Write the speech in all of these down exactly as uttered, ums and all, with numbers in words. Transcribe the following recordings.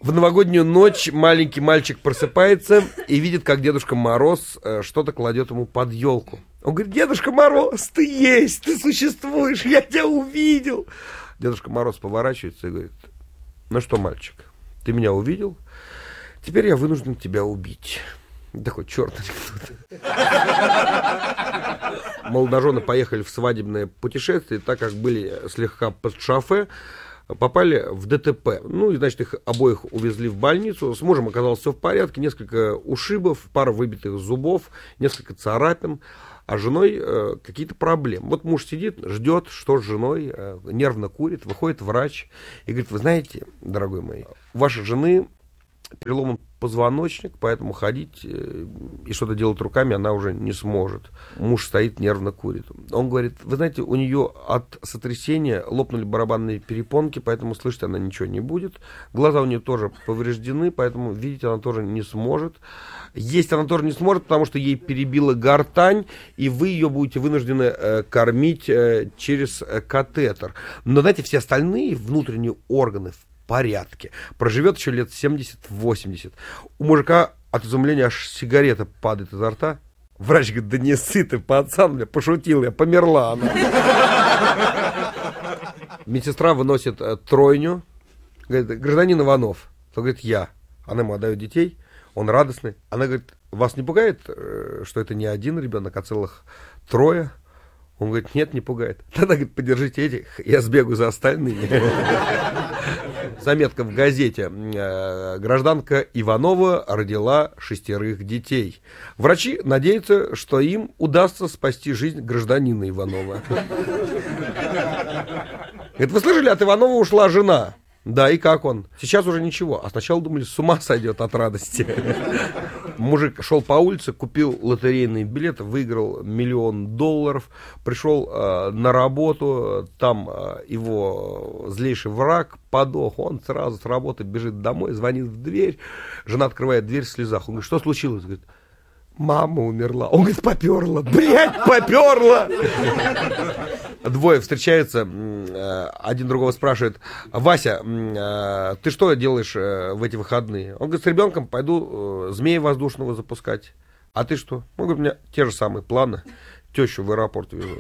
В новогоднюю ночь маленький мальчик просыпается и видит, как Дедушка Мороз что-то кладет ему под елку. Он говорит: Дедушка Мороз, ты есть, ты существуешь, я тебя увидел. Дедушка Мороз поворачивается и говорит: ну что, мальчик, ты меня увидел? Теперь я вынужден тебя убить. Такой черт анекдот. Молодожены поехали в свадебное путешествие, так как были слегка под шофе, попали в ДТП. Ну, и, значит, их обоих увезли в больницу. С мужем оказалось все в порядке. Несколько ушибов, пара выбитых зубов, несколько царапин. А с женой э, какие-то проблемы. Вот муж сидит, ждет, что с женой, э, нервно курит. Выходит врач и говорит: вы знаете, дорогой мой, у вашей жены переломан позвоночник, поэтому ходить э, и что-то делать руками она уже не сможет. Муж стоит, нервно курит. Он говорит: вы знаете, у нее от сотрясения лопнули барабанные перепонки, поэтому слышать она ничего не будет. Глаза у нее тоже повреждены, поэтому видеть она тоже не сможет. Есть она тоже не сможет, потому что ей перебила гортань, и вы ее будете вынуждены э, кормить э, через э, катетер. Но, знаете, все остальные внутренние органы в порядке. Проживет еще лет семьдесят-восемьдесят. У мужика от изумления аж сигарета падает изо рта. Врач говорит: да не ссы ты, пацан, бля, пошутил я, померла она. Медсестра выносит э, тройню. Говорит: гражданин Иванов. Он говорит: я. Она ему отдает детей. Он радостный. Она говорит: вас не пугает, что это не один ребенок, а целых трое? Он говорит: нет, не пугает. Тогда, говорит, подержите этих, я сбегаю за остальными. Заметка в газете: гражданка Иванова родила шестерых детей. Врачи надеются, что им удастся спасти жизнь гражданина Иванова. Говорит: вы слышали, от Иванова ушла жена? Да, и как он? Сейчас уже ничего. А сначала думали, с ума сойдет от радости. Мужик шел по улице, купил лотерейный билет, выиграл миллион долларов, пришел э, на работу, там э, его злейший враг подох, он сразу с работы бежит домой, звонит в дверь, жена открывает дверь в слезах. Он говорит: что случилось? Говорит: мама умерла. Он говорит: поперла, блядь, поперла. Двое встречаются, один другого спрашивает: Вася, ты что делаешь в эти выходные? Он говорит: с ребенком пойду змея воздушного запускать. А ты что? Он говорит: у меня те же самые планы. Тещу в аэропорт везу.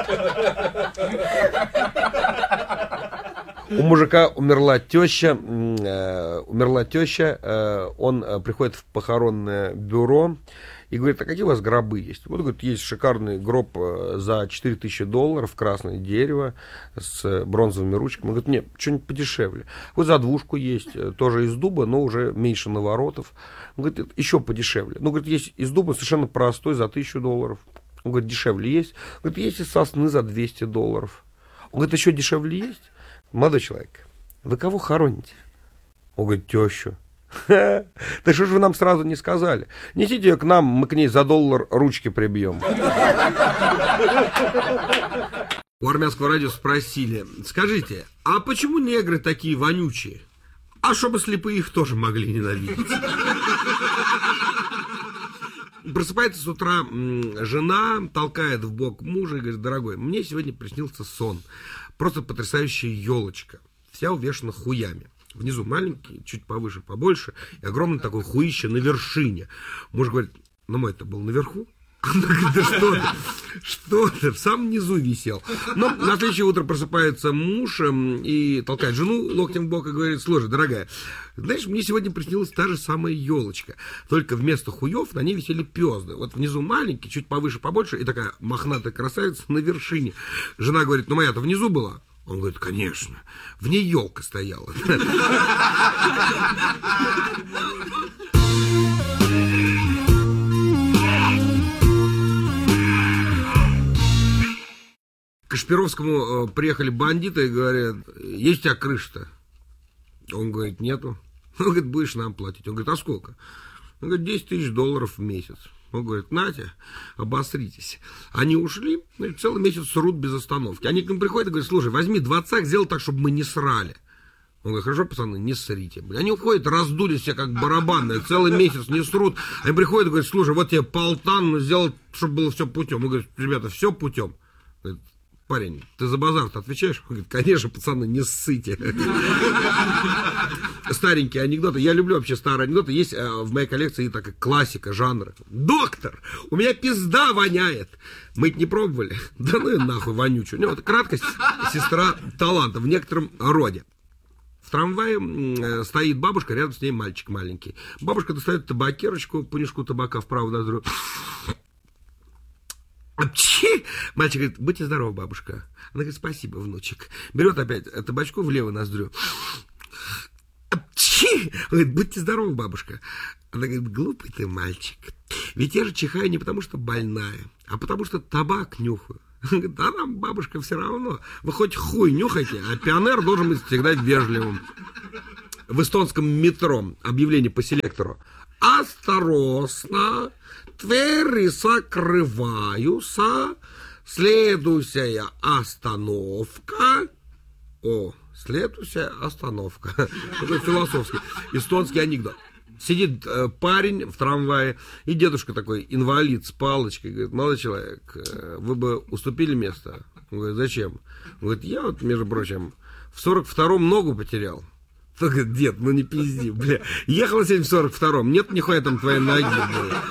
У мужика умерла теща, умерла теща, он приходит в похоронное бюро и говорит: а какие у вас гробы есть? Вот, говорит, есть шикарный гроб за четыре тысячи долларов, красное дерево, с бронзовыми ручками. Он говорит: нет, что-нибудь подешевле. Вот за двушку есть, тоже из дуба, но уже меньше наворотов. Он говорит: еще подешевле. Ну, говорит, есть из дуба совершенно простой, за тысячу долларов. Он говорит: дешевле есть. Он говорит: есть из сосны за двести долларов. Он говорит: еще дешевле есть? Молодой человек, вы кого хороните? Он говорит: тещу. Да что же вы нам сразу не сказали? Несите ее к нам, мы к ней за доллар ручки прибьем. У армянского радио спросили: скажите, а почему негры такие вонючие? А чтобы слепые их тоже могли ненавидеть. Просыпается с утра жена, толкает в бок мужа и говорит: дорогой, мне сегодня приснился сон. Просто потрясающая елочка, вся увешана хуями. Внизу маленький, чуть повыше, побольше, и огромный такой хуище на вершине. Муж говорит: ну мой-то был наверху. Она говорит: да что ты, что ты, в самом низу висел. Но на следующее утро просыпается муж и толкает жену локтем в бок и говорит: слушай, дорогая, знаешь, мне сегодня приснилась та же самая елочка, только вместо хуев на ней висели пёзды. Вот внизу маленький, чуть повыше, побольше, и такая мохнатая красавица на вершине. Жена говорит: ну моя-то внизу была. Он говорит: конечно, в ней елка стояла. К Кашпировскому приехали бандиты и говорят: есть у тебя крыша-то? Он говорит: нету. Он говорит: будешь нам платить. Он говорит: а сколько? Он говорит: десять тысяч долларов в месяц. Он говорит: Натя, обосритесь. Они ушли, значит, целый месяц срут без остановки. Они к ним приходят и говорят: слушай, возьми двадцак, сделай так, чтобы мы не срали. Он говорит: хорошо, пацаны, не ссрите. Они уходят, раздулись все как барабанные, целый месяц не срут. Они приходят и говорят: слушай, вот тебе полтан, сделать, чтобы было все путем. Он говорит: ребята, все путем. Говорит: парень, ты за базар-то отвечаешь? Он говорит: конечно, пацаны, не ссыте. старенькие анекдоты. Я люблю вообще старые анекдоты. Есть в моей коллекции такая классика жанра. Доктор, у меня пизда воняет. Мы это не пробовали? Да ну и нахуй вонючую. Вот краткость сестра таланта в некотором роде. В трамвае стоит бабушка, рядом с ней мальчик маленький. Бабушка достает табакерочку, понюшку табака в правую ноздрю. Мальчик говорит, будьте здоровы, бабушка. Она говорит, спасибо, внучек. Берет опять табачку в левую ноздрю. Он говорит, будьте здоровы, бабушка. Она говорит, глупый ты мальчик. Ведь я же чихаю не потому, что больная, а потому, что табак нюхаю. Говорит, да нам, бабушка, все равно. Вы хоть хуй нюхайте, а пионер должен быть всегда вежливым. В эстонском метро объявление по селектору. Осторожно, двери закрываются. Следующая остановка. О, следующая остановка. Это философский, эстонский анекдот. Сидит э, парень в трамвае, и дедушка такой, инвалид с палочкой, говорит, молодой человек, э, вы бы уступили место? Он говорит, зачем? Он говорит, я вот, между прочим, в сорок втором ногу потерял. Он говорит, дед, ну не пизди, бля, ехал сегодня в сорок втором, нет нихуя там твоей ноги, бля.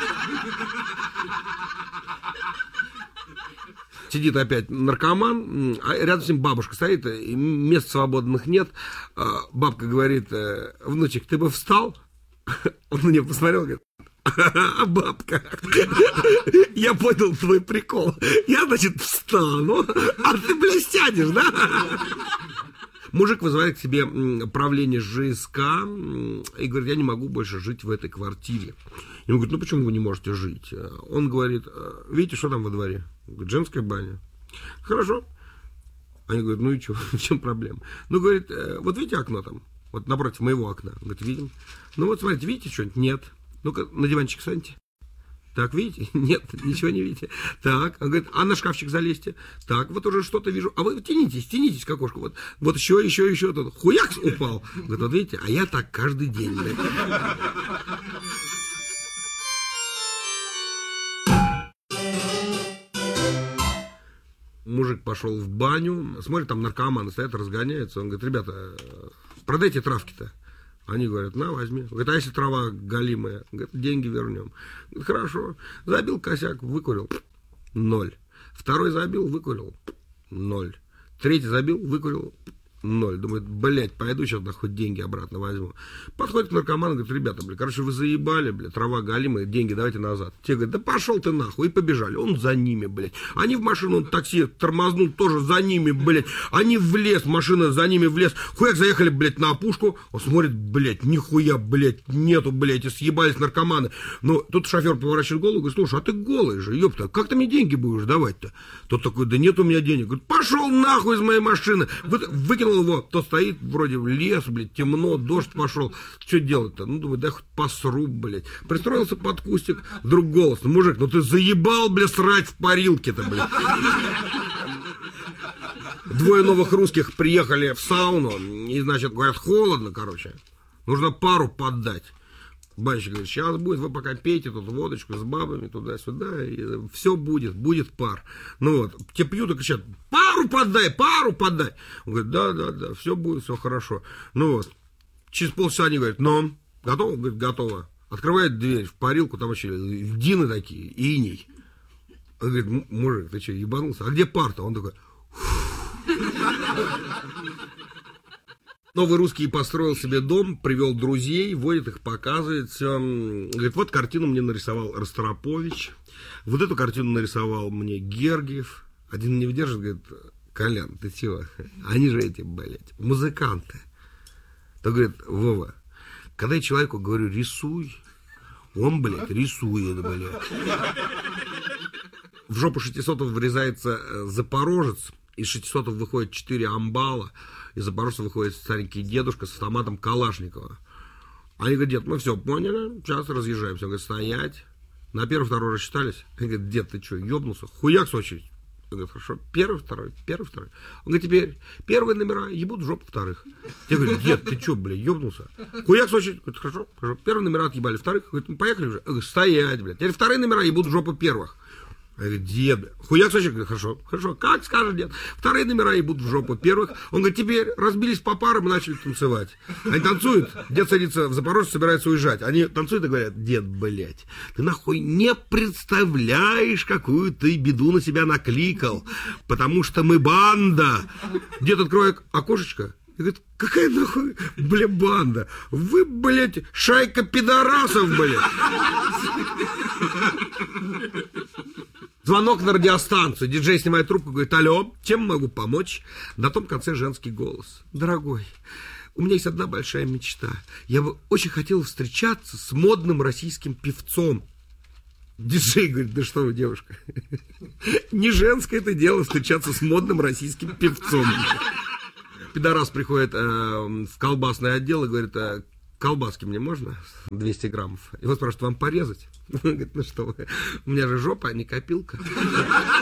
Сидит опять наркоман, а рядом с ним бабушка стоит, мест свободных нет. Бабка говорит, внучек, ты бы встал? Он на нее посмотрел, говорит, а бабка, я понял твой прикол. Я, значит, встану, а ты, блядь, сядешь, да? Мужик вызывает к себе правление ЖСК и говорит, я не могу больше жить в этой квартире. Ему говорят, ну почему вы не можете жить? Он говорит, видите, что там во дворе? Говорит, женская баня. Хорошо. Они говорят, ну и что, в чем проблема? Ну, говорит, вот видите окно там? Вот напротив моего окна. Говорит, видим. Ну вот смотрите, видите что-нибудь? Нет. Ну-ка, на диванчик встаньте. Так, видите? Нет, ничего не видите. Так, он говорит, а на шкафчик залезьте. Так, вот уже что-то вижу. А вы тянитесь, тянитесь к окошку. Вот, вот еще, еще, еще. Тут хуяк упал. Говорит, вот видите, а я так каждый день. Блядь. Мужик пошел в баню, смотрит, там наркоманы стоят, разгоняются. Он говорит, ребята, продайте травки-то. Они говорят, на, возьми. Говорит, а если трава галимая? Говорит, деньги вернем. Говорит, хорошо. Забил косяк, выкурил. Ноль. Второй забил, выкурил. Ноль. Третий забил, выкурил. Ноль. Думает, блядь, пойду сейчас да хоть деньги обратно возьму. Подходит к наркоману, говорит, ребята, блядь, короче, вы заебали, блядь, трава галимая, деньги давайте назад. Те говорят, да пошел ты нахуй, и побежали. Он за ними, блядь. Они в машину, такси тормознул, тоже за ними, блядь. Они в лес, машина за ними в лес. Хуяк заехали, блядь, на опушку. Он смотрит, блядь, нихуя, блядь, нету, блядь, и съебались наркоманы. Но тут шофер поворачивает голову и говорит, слушай, а ты голый же, ёпта, как ты мне деньги будешь давать-то? Тот такой, да нет у меня денег. Говорит, пошел нахуй из моей машины. Вы, выкинул его, тот стоит, вроде в лес, блядь, темно, дождь пошел. Что делать-то? Ну, думаю, да хоть посру, блядь. Пристроился под кустик, вдруг голос, ну, мужик, ну ты заебал, блядь, срать в парилке-то, блядь. Двое новых русских приехали в сауну, и, значит, говорят, холодно, короче, нужно пару поддать. Банщик говорит, сейчас будет, вы пока пейте тут водочку с бабами туда-сюда, и все будет, будет пар. Ну вот, те пьют и кричат, пару подай, пару подай. Он говорит, да-да-да, все будет, все хорошо. Ну вот, через полчаса они говорят, ну, готово? Он говорит, готово. Открывает дверь в парилку, там вообще льдины такие, иней. Он говорит, мужик, ты что, ебанулся? А где пар-то? Он такой, новый русский построил себе дом, привел друзей, водит их, показывает все. Говорит, вот картину мне нарисовал Ростропович, вот эту картину нарисовал мне Гергиев. Один не выдержит, говорит, Колян, ты чего? Они же эти, блядь, музыканты. То говорит, Вова, когда я человеку говорю, рисуй, он, блядь, рисует, блядь. В жопу шестисотов врезается Запорожец, из шестисотов выходит четыре амбала, из Запорожца выходит старенький дедушка с автоматом Калашникова. Они говорят, дед, мы все поняли, сейчас разъезжаемся. Он говорит, стоять. На первый, второй рассчитались. Они говорят, дед, ты что, ебнулся? Хуяк с очередь. Он говорит, хорошо, первый, второй, первый, второй. Он говорит, теперь первые номера ебут в жопу вторых. Я говорю, дед, ты что, блядь, ебнулся? Хуяк с очередь. Говорит, хорошо, хорошо. Первые номера отъебали вторых. Говорит, ну поехали уже. Он говорит, стоять, блядь. Теперь вторые номера ебут в жопу первых. Я говорю, дед, хуяк сочек? Говорит, хорошо, хорошо, как скажешь, дед. Вторые номера ебут в жопу первых. Он говорит, теперь разбились по парам и начали танцевать. Они танцуют, дед садится в Запорожье, собирается уезжать. Они танцуют и говорят, дед, блядь, ты нахуй не представляешь, какую ты беду на себя накликал, потому что мы банда. Дед открывает окошечко и говорит, какая нахуй, бля, банда? Вы, блядь, шайка пидорасов, блядь. Звонок на радиостанцию. Диджей снимает трубку, говорит, алло, чем могу помочь? На том конце женский голос. Дорогой, у меня есть одна большая мечта. Я бы очень хотел встречаться с модным российским певцом. Диджей говорит, да что вы, девушка, не женское это дело встречаться с модным российским певцом. Пидорас приходит э, в колбасный отдел и говорит, э, колбаски мне можно? двести граммов. И вот спрашивает, вам порезать? Он говорит, ну что вы, у меня же жопа, а не копилка.